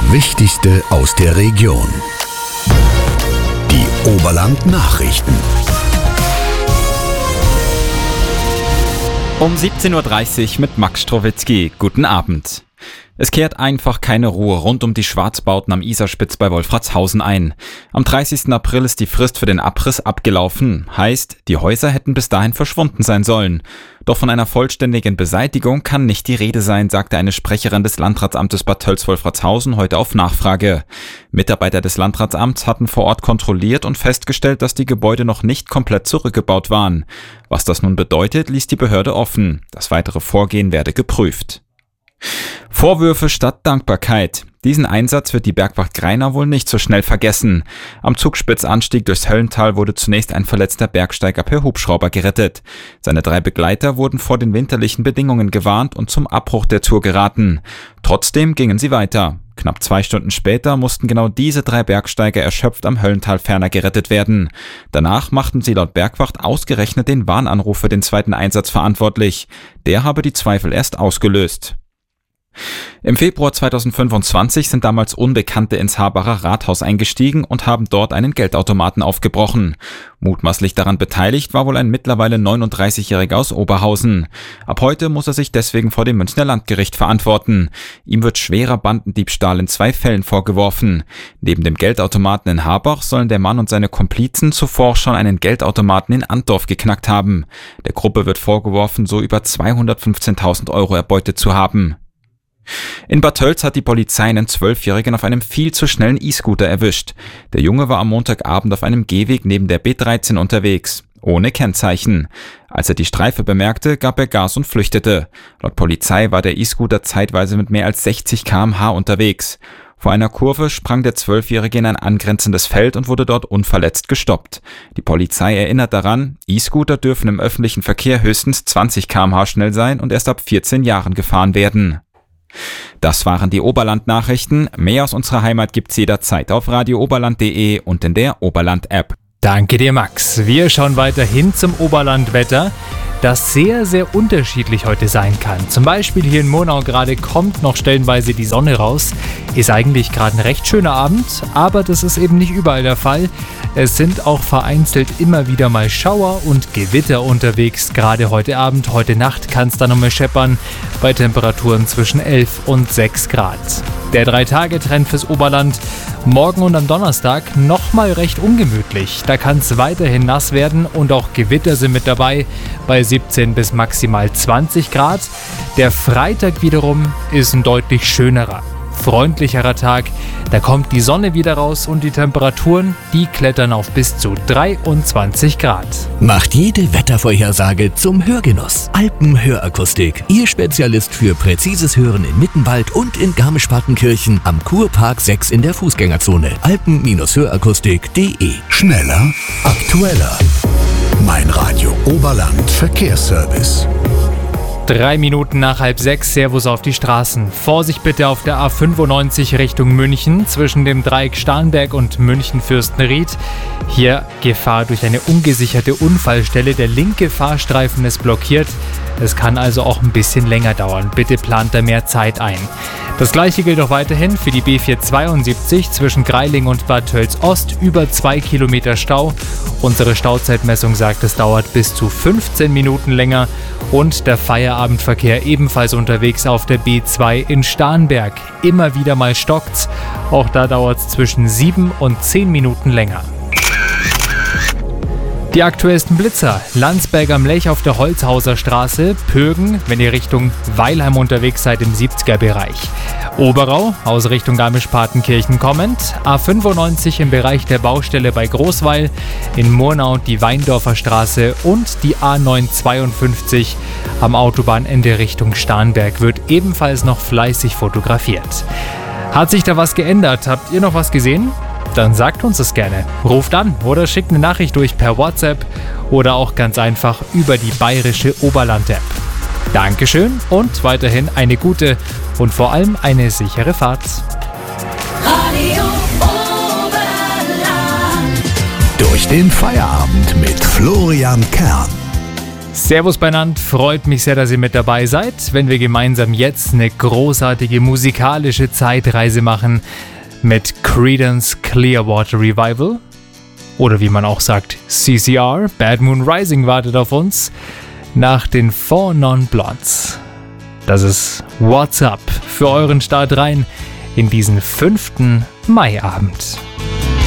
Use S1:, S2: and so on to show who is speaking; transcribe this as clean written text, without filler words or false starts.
S1: Wichtigste aus der Region. Die Oberland-Nachrichten.
S2: Um 17.30 Uhr mit Max Strowitzki. Guten Abend. Es kehrt einfach keine Ruhe rund um die Schwarzbauten am Isarspitz bei Wolfratshausen ein. Am 30. April ist die Frist für den Abriss abgelaufen. Heißt, die Häuser hätten bis dahin verschwunden sein sollen. Doch von einer vollständigen Beseitigung kann nicht die Rede sein, sagte eine Sprecherin des Landratsamtes Bad Tölz-Wolfratshausen heute auf Nachfrage. Mitarbeiter des Landratsamts hatten vor Ort kontrolliert und festgestellt, dass die Gebäude noch nicht komplett zurückgebaut waren. Was das nun bedeutet, ließ die Behörde offen. Das weitere Vorgehen werde geprüft. Vorwürfe statt Dankbarkeit. Diesen Einsatz wird die Bergwacht Greiner wohl nicht so schnell vergessen. Am Zugspitzanstieg durchs Höllental wurde zunächst ein verletzter Bergsteiger per Hubschrauber gerettet. Seine 3 Begleiter wurden vor den winterlichen Bedingungen gewarnt und zum Abbruch der Tour geraten. Trotzdem gingen sie weiter. Knapp 2 Stunden später mussten genau diese 3 Bergsteiger erschöpft am Höllental ferner gerettet werden. Danach machten sie laut Bergwacht ausgerechnet den Warnanruf für den zweiten Einsatz verantwortlich. Der habe die Zweifel erst ausgelöst. Im Februar 2025 sind damals Unbekannte ins Habacher Rathaus eingestiegen und haben dort einen Geldautomaten aufgebrochen. Mutmaßlich daran beteiligt war wohl ein mittlerweile 39-Jähriger aus Oberhausen. Ab heute muss er sich deswegen vor dem Münchner Landgericht verantworten. Ihm wird schwerer Bandendiebstahl in 2 Fällen vorgeworfen. Neben dem Geldautomaten in Habach sollen der Mann und seine Komplizen zuvor schon einen Geldautomaten in Antdorf geknackt haben. Der Gruppe wird vorgeworfen, so über 215.000 € erbeutet zu haben. In Bad Tölz hat die Polizei einen 12-Jährigen auf einem viel zu schnellen E-Scooter erwischt. Der Junge war am Montagabend auf einem Gehweg neben der B13 unterwegs, ohne Kennzeichen. Als er die Streife bemerkte, gab er Gas und flüchtete. Laut Polizei war der E-Scooter zeitweise mit mehr als 60 km/h unterwegs. Vor einer Kurve sprang der 12-Jährige in ein angrenzendes Feld und wurde dort unverletzt gestoppt. Die Polizei erinnert daran, E-Scooter dürfen im öffentlichen Verkehr höchstens 20 km/h schnell sein und erst ab 14 Jahren gefahren werden. Das waren die Oberland-Nachrichten. Mehr aus unserer Heimat gibt's jederzeit auf radiooberland.de und in der Oberland-App.
S3: Danke dir, Max. Wir schauen weiterhin zum Oberlandwetter, das sehr, sehr unterschiedlich heute sein kann. Zum Beispiel hier in Murnau gerade kommt noch stellenweise die Sonne raus. Ist eigentlich gerade ein recht schöner Abend, aber das ist eben nicht überall der Fall. Es sind auch vereinzelt immer wieder mal Schauer und Gewitter unterwegs. Gerade heute Abend, heute Nacht kann es dann nochmal scheppern bei Temperaturen zwischen 11 und 6 Grad. Der 3-Tage-Trend fürs Oberland. Morgen und am Donnerstag nochmal recht ungemütlich. Da kann es weiterhin nass werden und auch Gewitter sind mit dabei bei 17 bis maximal 20 Grad. Der Freitag wiederum ist ein deutlich schönerer, freundlicherer Tag. Da kommt die Sonne wieder raus und die Temperaturen, die klettern auf bis zu 23 Grad.
S1: Macht jede Wettervorhersage zum Hörgenuss. Alpenhörakustik, Ihr Spezialist für präzises Hören in Mittenwald und in Garmisch-Partenkirchen am Kurpark 6 in der Fußgängerzone. Alpen-hörakustik.de. Schneller, aktueller. Mein Radio Oberland Verkehrsservice.
S3: 3 Minuten nach 5:30, Servus auf die Straßen. Vorsicht bitte auf der A95 Richtung München zwischen dem Dreieck Starnberg und München-Fürstenried. Hier Gefahr durch eine ungesicherte Unfallstelle. Der linke Fahrstreifen ist blockiert. Es kann also auch ein bisschen länger dauern. Bitte plant da mehr Zeit ein. Das gleiche gilt auch weiterhin für die B472 zwischen Greiling und Bad Tölz-Ost. Über 2 Kilometer Stau. Unsere Stauzeitmessung sagt, es dauert bis zu 15 Minuten länger. Und der Feierabendverkehr ebenfalls unterwegs auf der B2 in Starnberg. Immer wieder mal stockt's. Auch da dauert es zwischen 7 und 10 Minuten länger. Die aktuellsten Blitzer: Landsberg am Lech auf der Holzhauser Straße, Pürgen, wenn ihr Richtung Weilheim unterwegs seid im 70er-Bereich. Oberau, aus Richtung Garmisch-Partenkirchen kommend, A95 im Bereich der Baustelle bei Großweil, in Murnau die Weindorfer Straße und die A952 am Autobahnende Richtung Starnberg wird ebenfalls noch fleißig fotografiert. Hat sich da was geändert? Habt ihr noch was gesehen? Dann sagt uns das gerne. Ruft an oder schickt eine Nachricht durch per WhatsApp oder auch ganz einfach über die bayerische Oberland-App. Dankeschön und weiterhin eine gute und vor allem eine sichere Fahrt.
S4: Radio Oberland.
S1: Durch den Feierabend mit Florian Kern.
S3: Servus beieinander, freut mich sehr, dass ihr mit dabei seid, wenn wir gemeinsam jetzt eine großartige musikalische Zeitreise machen mit Creedence Clearwater Revival. Oder wie man auch sagt, CCR, Bad Moon Rising wartet auf uns, nach den 4 Non-Blondes. Das ist What's Up für euren Start rein in diesen 5. Maiabend.